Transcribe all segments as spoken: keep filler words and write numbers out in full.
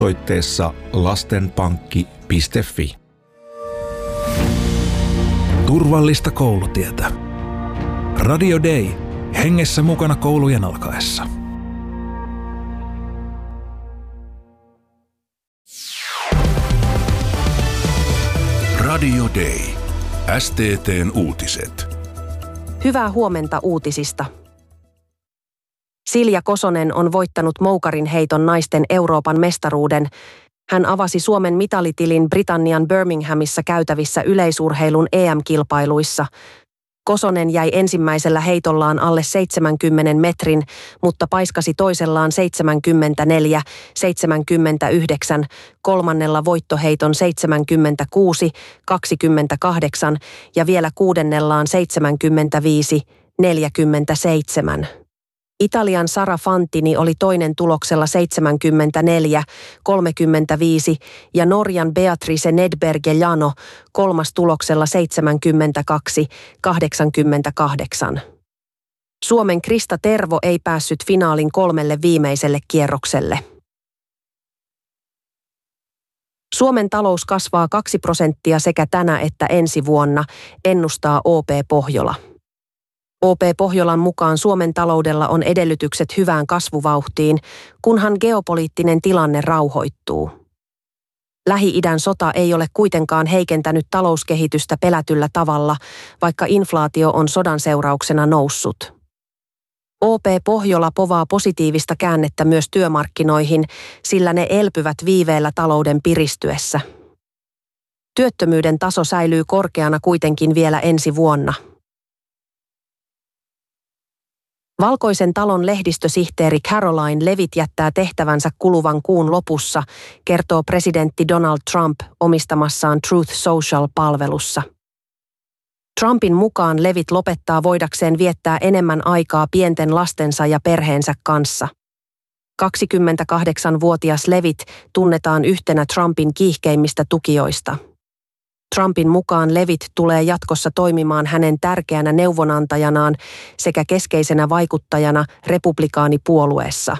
osoitteessa lastenpankki piste fi. Turvallista koulutietä. Radio Day. Hengessä mukana koulujen alkaessa. Radio Day. S T T:n uutiset. Hyvää huomenta uutisista. Silja Kosonen on voittanut moukarin heiton naisten Euroopan mestaruuden. Hän avasi Suomen mitalitilin Britannian Birminghamissa käytävissä yleisurheilun E M-kilpailuissa. Kosonen jäi ensimmäisellä heitollaan alle seitsemänkymmenen metrin, mutta paiskasi toisellaan seitsemänkymmentäneljä seitsemänkymmentäyhdeksän, kolmannella voittoheiton seitsemänkymmentäkuusi kaksikymmentäkahdeksan ja vielä kuudennellaan seitsemänkymmentäviisi neljäkymmentäseitsemän. Italian Sara Fantini oli toinen tuloksella seitsemänkymmentäneljä kolmekymmentäviisi ja Norjan Beatrice Nedberg-Jano kolmas tuloksella seitsemänkymmentäkaksi kahdeksankymmentäkahdeksan. Suomen Krista Tervo ei päässyt finaalin kolmelle viimeiselle kierrokselle. Suomen talous kasvaa kaksi prosenttia sekä tänä että ensi vuonna, ennustaa O P Pohjola. O P Pohjolan mukaan Suomen taloudella on edellytykset hyvään kasvuvauhtiin, kunhan geopoliittinen tilanne rauhoittuu. Lähi-idän sota ei ole kuitenkaan heikentänyt talouskehitystä pelätyllä tavalla, vaikka inflaatio on sodan seurauksena noussut. O P Pohjola povaa positiivista käännettä myös työmarkkinoihin, sillä ne elpyvät viiveellä talouden piristyessä. Työttömyyden taso säilyy korkeana kuitenkin vielä ensi vuonna. Valkoisen talon lehdistösihteeri Caroline Levitt jättää tehtävänsä kuluvan kuun lopussa, kertoo presidentti Donald Trump omistamassaan Truth Social-palvelussa. Trumpin mukaan Levitt lopettaa voidakseen viettää enemmän aikaa pienten lastensa ja perheensä kanssa. kaksikymmentäkahdeksanvuotias Levitt tunnetaan yhtenä Trumpin kiihkeimmistä tukijoista. Trumpin mukaan Levitt tulee jatkossa toimimaan hänen tärkeänä neuvonantajanaan sekä keskeisenä vaikuttajana republikaanipuolueessa.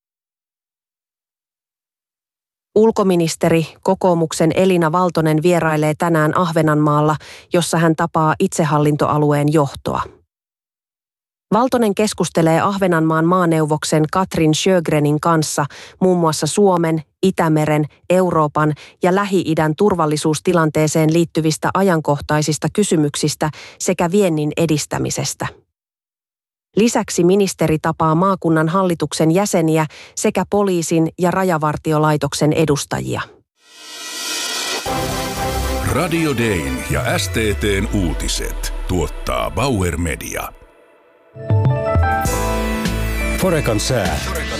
Ulkoministeri, kokoomuksen Elina Valtonen vierailee tänään Ahvenanmaalla, jossa hän tapaa itsehallintoalueen johtoa. Valtonen keskustelee Ahvenanmaan maaneuvoksen Katrin Sjögrenin kanssa muun muassa Suomen, Itämeren, Euroopan ja Lähi-idän turvallisuustilanteeseen liittyvistä ajankohtaisista kysymyksistä sekä viennin edistämisestä. Lisäksi ministeri tapaa maakunnan hallituksen jäseniä sekä poliisin ja rajavartiolaitoksen edustajia. Radio Dayn ja S T T:n uutiset tuottaa Bauer Media. Forecan sää.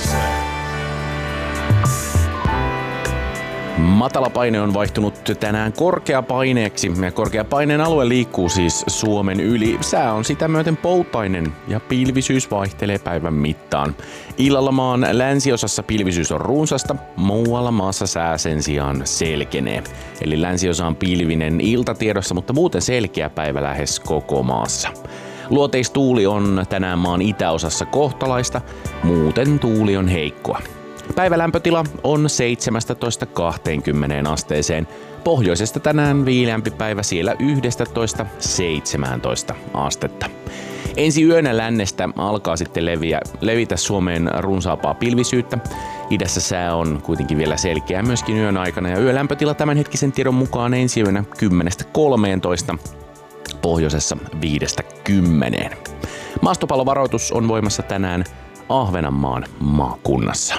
Matala paine on vaihtunut tänään korkeapaineeksi ja korkeapaineen alue liikkuu siis Suomen yli. Sää on sitä myöten poutainen ja pilvisyys vaihtelee päivän mittaan. Illalla maan länsiosassa pilvisyys on runsasta, muualla maassa sää sen sijaan selkenee. Eli länsiosa on pilvinen iltatiedossa, mutta muuten selkeä päivä lähes koko maassa. Luoteistuuli on tänään maan itäosassa kohtalaista, muuten tuuli on heikkoa. Päivälämpötila on seitsemästätoista kahteenkymmeneen asteeseen. Pohjoisesta tänään viileämpi päivä, siellä yhdestätoista seitsemääntoista astetta. Ensi yönä lännestä alkaa sitten leviä, levitä Suomeen runsaampaa pilvisyyttä. Idässä sää on kuitenkin vielä selkeää myöskin yön aikana ja yölämpötila tämänhetkisen tiedon mukaan ensi yönä kymmenestä kolmeentoista. Pohjoisessa viidestä kymmeneen. Maastopallovaroitus on voimassa tänään Ahvenanmaan maakunnassa.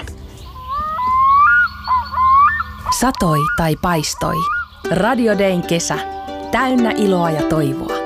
Satoi tai paistoi. Radio Dayn kesä. Täynnä iloa ja toivoa.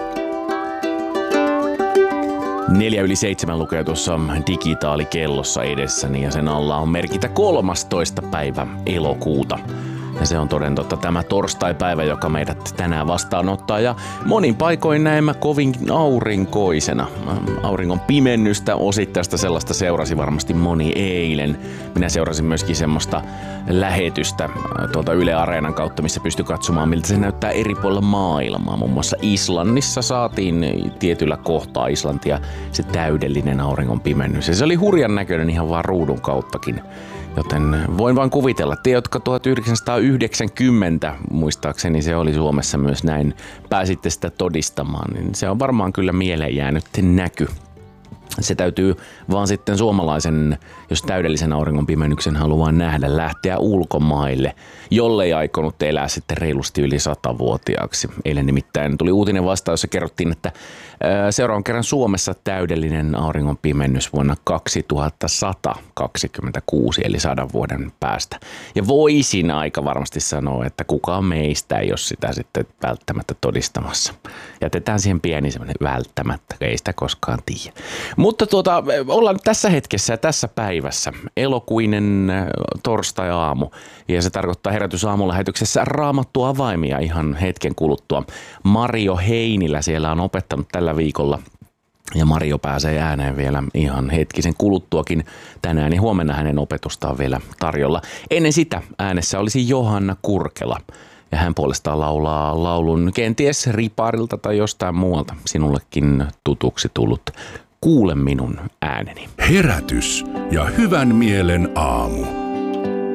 Neljä yli seitsemän lukee tuossa digitaalikellossa edessäni ja sen alla on merkitä kolmastoista päivä elokuuta. Ja se on toden totta tämä torstai-päivä, joka meidät tänään vastaanottaa. Ja monin paikoin näemme kovin aurinkoisena. Auringon pimennystä osittaista sellaista seurasi varmasti moni eilen. Minä seurasin myöskin semmoista lähetystä tuolta Yle Areenan kautta, missä pystyi katsomaan, miltä se näyttää eri puolilla maailmaa. Muun muassa Islannissa saatiin tietyllä kohtaa Islantia se täydellinen auringon pimennys. Ja se oli hurjan näköinen ihan vaan ruudun kauttakin. Joten voin vain kuvitella, te jotka tuhatyhdeksänsataayhdeksänkymmentä muistaakseni se oli Suomessa myös näin, pääsitte sitä todistamaan, niin se on varmaan kyllä mieleen jäänyt näky. Se täytyy vaan sitten suomalaisen, jos täydellisen auringonpimennyksen haluaa nähdä, lähteä ulkomaille, jollei aikonut elää sitten reilusti yli satavuotiaaksi. Eilen nimittäin tuli uutinen vastaan, jossa kerrottiin, että seuraavan kerran Suomessa täydellinen auringonpimennys vuonna kaksituhattasakaksikymmentäkuusi, eli sadan vuoden päästä. Ja voisin aika varmasti sanoa, että kukaan meistä ei ole sitä sitten välttämättä todistamassa. Jätetään siihen pieni semmoinen välttämättä, ei sitä koskaan tiedä. Mutta tuota, ollaan tässä hetkessä ja tässä päivässä, elokuinen torstai-aamu, ja se tarkoittaa herätysaamulähetyksessä Raamattu avaimia ihan hetken kuluttua. Mario Heinilä siellä on opettanut tällä viikolla, ja Mario pääsee ääneen vielä ihan hetkisen kuluttuakin tänään, niin huomenna hänen opetustaan vielä tarjolla. Ennen sitä äänessä olisi Johanna Kurkela, ja hän puolestaan laulaa laulun kenties Riparilta tai jostain muualta sinullekin tutuksi tullut Kuule minun ääneni. Herätys ja hyvän mielen aamu.